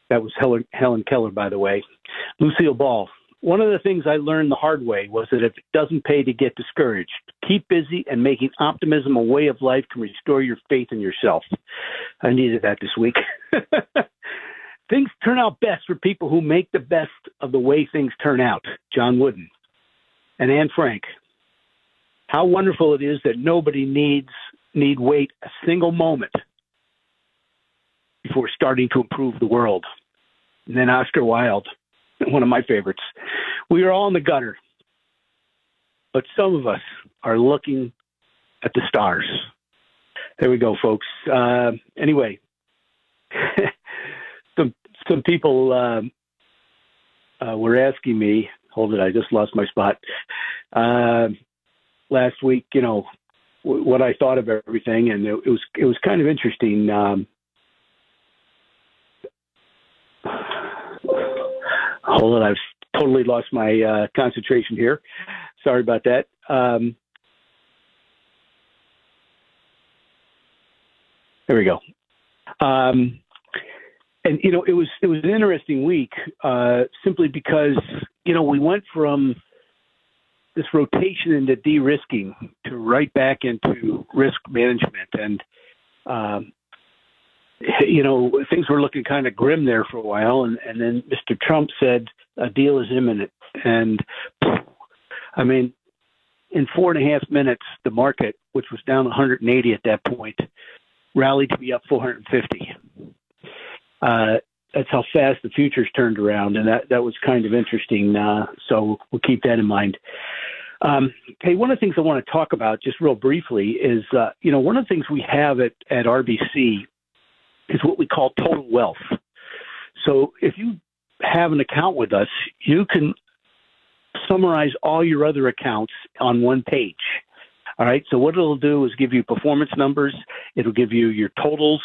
That was Helen Keller, by the way. Lucille Ball. One of the things I learned the hard way was that if it doesn't pay to get discouraged, keep busy, and making optimism a way of life can restore your faith in yourself. I needed that this week. Things turn out best for people who make the best of the way things turn out. John Wooden and Anne Frank. How wonderful it is that nobody need wait a single moment before starting to improve the world. And then Oscar Wilde, one of my favorites. We are all in the gutter, but some of us are looking at the stars. There we go, folks. Anyway, some people were asking me, hold it, I just lost my spot, last week, what I thought of everything, and it was kind of interesting. Hold on, I've totally lost my concentration here. Sorry about that. There we go. And it was an interesting week, simply because we went from this rotation into de-risking to right back into risk management, and things were looking kind of grim there for a while, and then Mr. Trump said a deal is imminent, and I mean, in 4.5 minutes, the market, which was down 180 at that point, rallied to be up 450. That's how fast the futures turned around, and that was kind of interesting. So we'll keep that in mind. Hey, one of the things I want to talk about just real briefly is, one of the things we have at RBC is what we call total wealth. So if you have an account with us, you can summarize all your other accounts on one page. All right. So what it'll do is give you performance numbers. It'll give you your totals.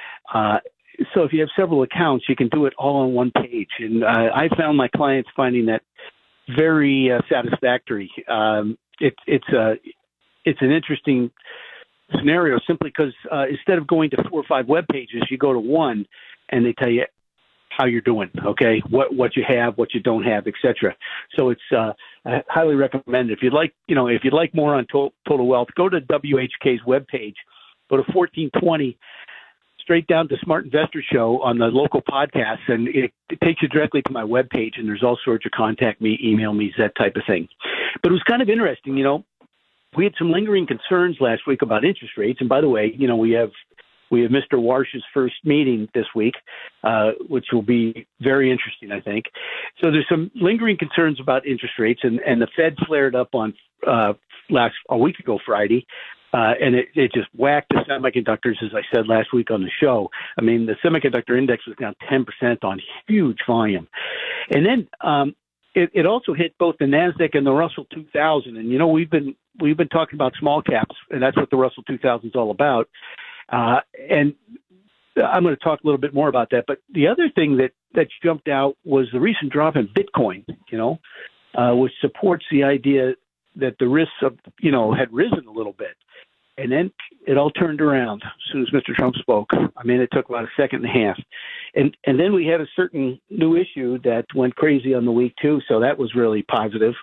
So if you have several accounts, you can do it all on one page. And I found my clients finding that very satisfactory. It's an interesting scenario simply because instead of going to 4 or 5 web pages, you go to one and they tell you how you're doing, okay, what you have, what you don't have, etc. So it's I highly recommend it. If you'd like more on total wealth, go to WHK's webpage, go to 1420, straight down to Smart Investor Show on the local podcast, and it takes you directly to my webpage, and there's all sorts of contact me, email me, that type of thing. But it was kind of interesting, we had some lingering concerns last week about interest rates, and by the way, we have Mr. Warsh's first meeting this week, which will be very interesting, I think. So there's some lingering concerns about interest rates, and the Fed flared up on a week ago Friday, and it just whacked the semiconductors, as I said last week on the show. I mean, the semiconductor index was down 10% on huge volume. And then it also hit both the NASDAQ and the Russell 2000. And, we've been talking about small caps, and that's what the Russell 2000 is all about. And I'm going to talk a little bit more about that. But the other thing that jumped out was the recent drop in Bitcoin, which supports the idea that the risks of, had risen a little bit. And then it all turned around as soon as Mr. Trump spoke. I mean, it took about a second and a half. And then we had a certain new issue that went crazy on the week, too. So that was really positive.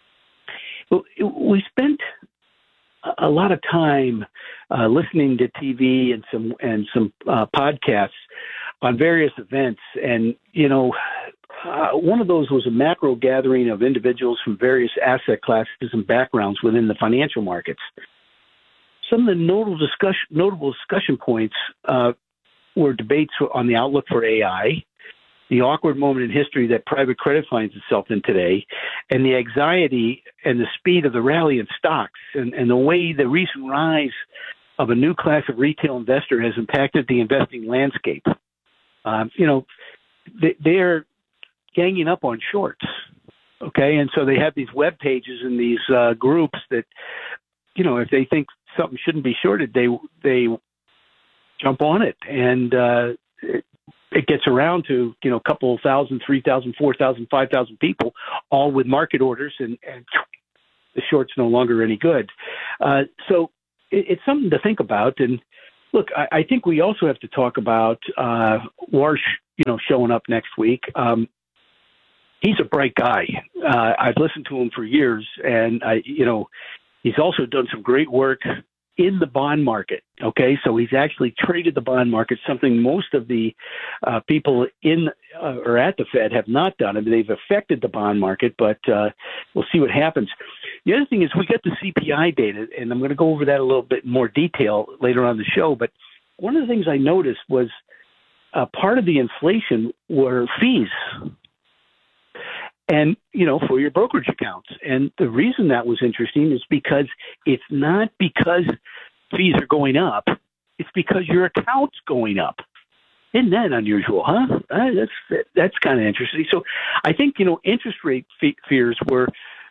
We spent a lot of time listening to TV and some podcasts on various events. And, one of those was a macro gathering of individuals from various asset classes and backgrounds within the financial markets. Some of the notable discussion points were debates on the outlook for AI, the awkward moment in history that private credit finds itself in today, and the anxiety and the speed of the rally in stocks, and the way the recent rise of a new class of retail investor has impacted the investing landscape. They're ganging up on shorts, okay? And so they have these web pages and these groups that, if they think something shouldn't be shorted, they jump on it, and it gets around to a couple of thousand, 3,000, 4,000, 5,000 people, all with market orders, and the short's no longer any good. So it's something to think about. And Look, I think we also have to talk about Warsh, showing up next week. He's a bright guy. I've listened to him for years, and he's also done some great work in the bond market. Okay, so he's actually traded the bond market, something most of the people in or at the Fed have not done. I mean, they've affected the bond market, but we'll see what happens. The other thing is we got the CPI data, and I'm going to go over that a little bit more detail later on in the show. But one of the things I noticed was part of the inflation were fees. And, for your brokerage accounts. And the reason that was interesting is because it's not because fees are going up. It's because your account's going up. Isn't that unusual, huh? That's kind of interesting. So I think, interest rate fears were,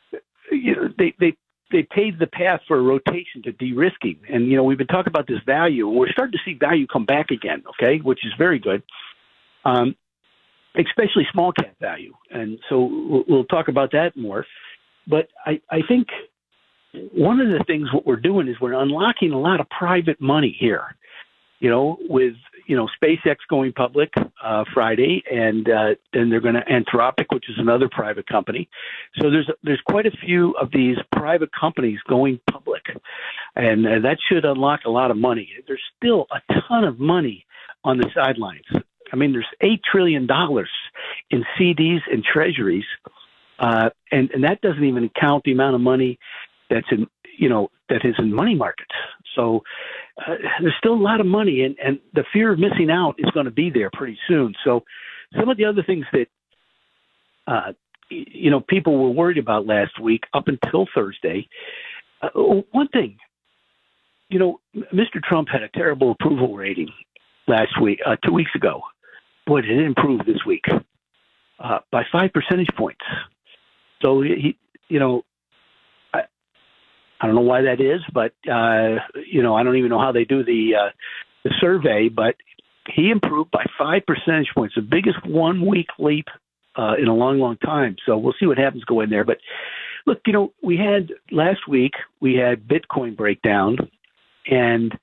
they paved the path for a rotation to de-risking. And, we've been talking about this value, and we're starting to see value come back again, okay, which is very good. Especially small cap value. And so we'll talk about that more. But I think one of the things what we're doing is we're unlocking a lot of private money here, with, SpaceX going public Friday, and then they're going to Anthropic, which is another private company. So there's quite a few of these private companies going public, and that should unlock a lot of money. There's still a ton of money on the sidelines. I mean, there's $8 trillion in CDs and treasuries, and that doesn't even count the amount of money that's in, that is in money markets. So there's still a lot of money, and the fear of missing out is going to be there pretty soon. So some of the other things that, people were worried about last week up until Thursday, one thing, Mr. Trump had a terrible approval rating last week, 2 weeks ago. Boy, did it improve this week by 5 percentage points. So he, I don't know why that is, but I don't even know how they do the survey. But he improved by 5 percentage points, the biggest 1 week leap in a long, long time. So we'll see what happens going there. But look, we had last week Bitcoin breakdown, and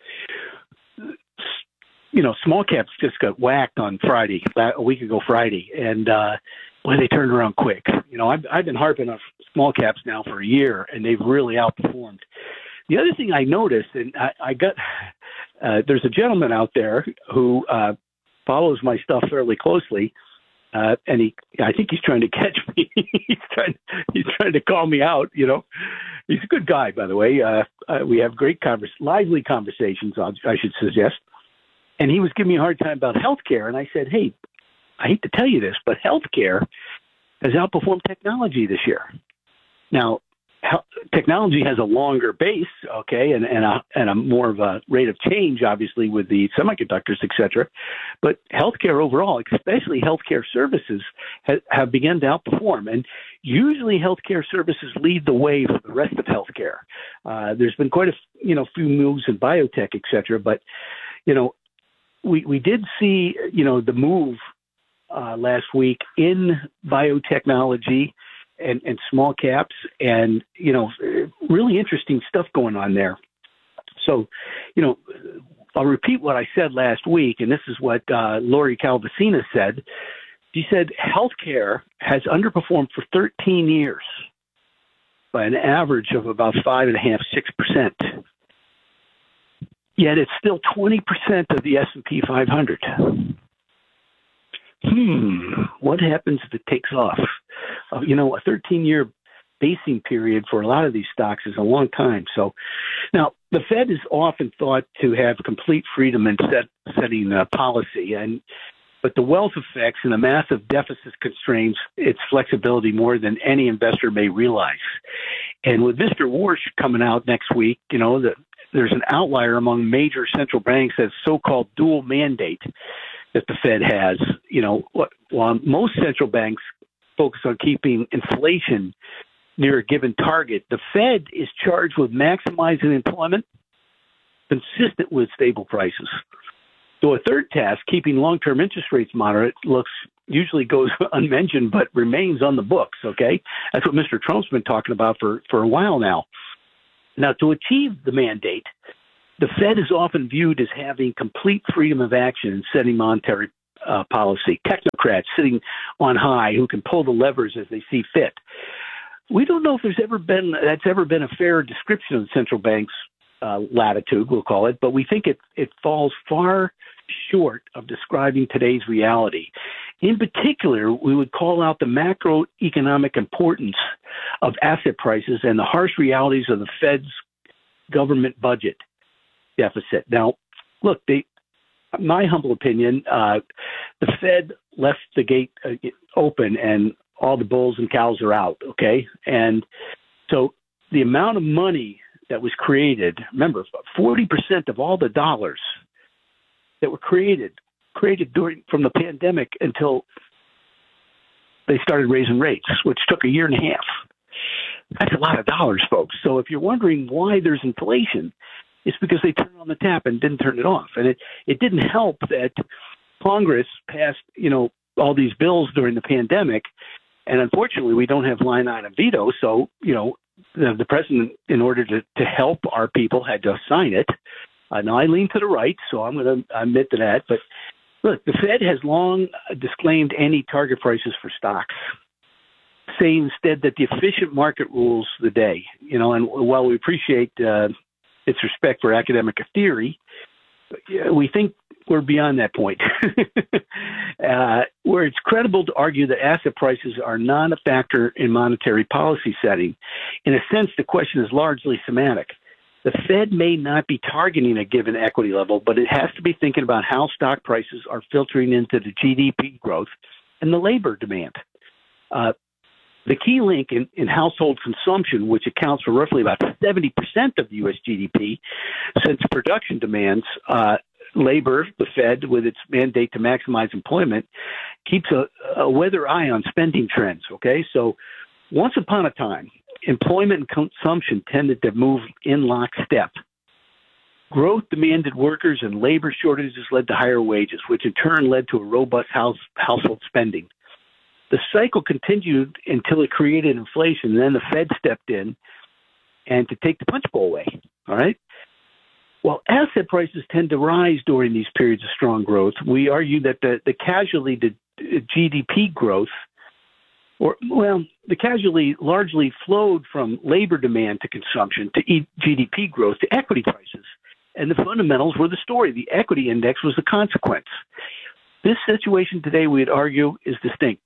small caps just got whacked on Friday, a week ago Friday, and boy, they turned around quick. I've been harping on small caps now for a year, and they've really outperformed. The other thing I noticed, and I got, there's a gentleman out there who follows my stuff fairly closely, and I think he's trying to catch me. he's trying to call me out. He's a good guy, by the way. We have great lively conversations, I should suggest. And he was giving me a hard time about healthcare. And I said, hey, I hate to tell you this, but healthcare has outperformed technology this year. Now, technology has a longer base, okay, and a more of a rate of change, obviously, with the semiconductors, et cetera. But healthcare overall, especially healthcare services, have begun to outperform. And usually healthcare services lead the way for the rest of healthcare. There's been quite a few moves in biotech, et cetera, but, we did see, the move last week in biotechnology and small caps, and, really interesting stuff going on there. So, I'll repeat what I said last week, and this is what Lori Calvasina said. She said healthcare has underperformed for 13 years by an average of about 5.5–6%. Yet it's still 20% of the S&P 500. What happens if it takes off? A 13-year basing period for a lot of these stocks is a long time. So now the Fed is often thought to have complete freedom in setting policy, but the wealth effects and the massive deficit constraints its flexibility more than any investor may realize. And with Mr. Warsh coming out next week, there's an outlier among major central banks that's so-called dual mandate that the Fed has. While most central banks focus on keeping inflation near a given target, the Fed is charged with maximizing employment consistent with stable prices. So a third task, keeping long-term interest rates moderate, usually goes unmentioned but remains on the books, okay? That's what Mr. Trump's been talking about for a while now. Now, to achieve the mandate, the Fed is often viewed as having complete freedom of action in setting monetary policy. Technocrats sitting on high who can pull the levers as they see fit. We don't know if that's ever been a fair description of the central bank's latitude, we'll call it, but we think it falls far short of describing today's reality. In particular, we would call out the macroeconomic importance of asset prices and the harsh realities of the Fed's government budget deficit. Now, look, my humble opinion, the Fed left the gate open and all the bulls and cows are out, okay? And so the amount of money that was created, remember, 40% of all the dollars that were created from the pandemic until they started raising rates, which took a year and a half. That's a lot of dollars, folks. So if you're wondering why there's inflation, it's because they turned on the tap and didn't turn it off. And it didn't help that Congress passed, all these bills during the pandemic. And unfortunately, we don't have line item veto. So, the president, in order to help our people, had to sign it. Now, I lean to the right, so I'm going to admit to that. But look, the Fed has long disclaimed any target prices for stocks, saying instead that the efficient market rules the day. And while we appreciate its respect for academic theory, we think we're beyond that point, where it's credible to argue that asset prices are not a factor in monetary policy setting. In a sense, the question is largely semantic. The Fed may not be targeting a given equity level, but it has to be thinking about how stock prices are filtering into the GDP growth and the labor demand. The key link in household consumption, which accounts for roughly about 70% of the U.S. GDP, since production demands, labor, the Fed, with its mandate to maximize employment, keeps a weather eye on spending trends, okay? So once upon a time, employment and consumption tended to move in lockstep. Growth demanded workers and labor shortages led to higher wages, which in turn led to a robust household spending. The cycle continued until it created inflation, and then the Fed stepped in and to take the punch bowl away, all right? While asset prices tend to rise during these periods of strong growth, we argue that the casualty to GDP growth, the casualty largely flowed from labor demand to consumption to GDP growth to equity prices. And the fundamentals were the story. The equity index was the consequence. This situation today, we'd argue, is distinct.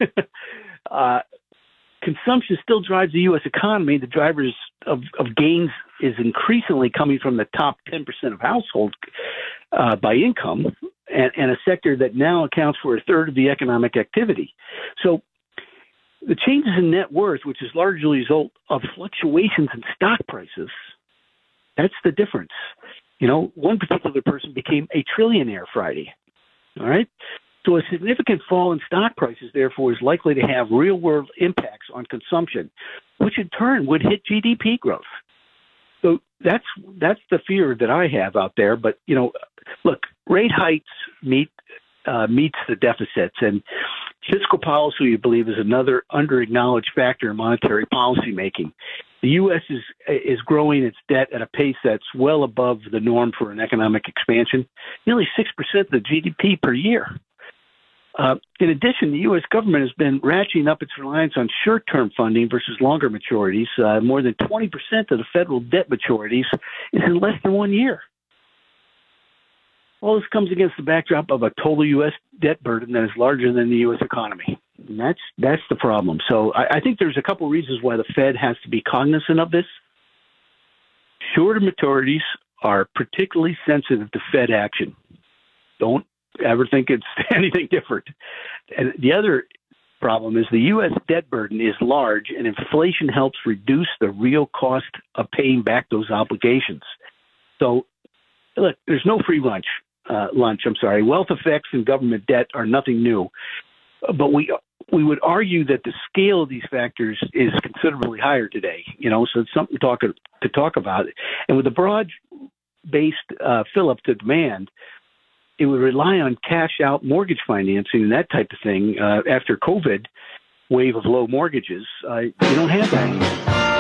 Consumption still drives the U.S. economy. The drivers of gains is increasingly coming from the top 10% of households by income, and a sector that now accounts for a third of the economic activity. So the changes in net worth, which is largely a result of fluctuations in stock prices, that's the difference. One particular person became a trillionaire Friday. All right. So a significant fall in stock prices, therefore, is likely to have real-world impacts on consumption, which in turn would hit GDP growth. So that's the fear that I have out there. But look, rate hikes meets the deficits, and fiscal policy, we believe, is another under-acknowledged factor in monetary policy making. The U.S. is growing its debt at a pace that's well above the norm for an economic expansion, nearly 6% of the GDP per year. In addition, the U.S. government has been ratcheting up its reliance on short-term funding versus longer maturities. More than 20% of the federal debt maturities is in less than 1 year. All this comes against the backdrop of a total U.S. debt burden that is larger than the U.S. economy. And that's the problem. So I think there's a couple reasons why the Fed has to be cognizant of this. Shorter maturities are particularly sensitive to Fed action. Don't ever think it's anything different. And the other problem is the U.S. debt burden is large, and inflation helps reduce the real cost of paying back those obligations. So, look, there's no free lunch. Wealth effects and government debt are nothing new. But we would argue that the scale of these factors is considerably higher today, so it's something to talk about. And with the broad-based fill-up to demand, it would rely on cash-out mortgage financing and that type of thing. After COVID wave of low mortgages, you don't have that anymore.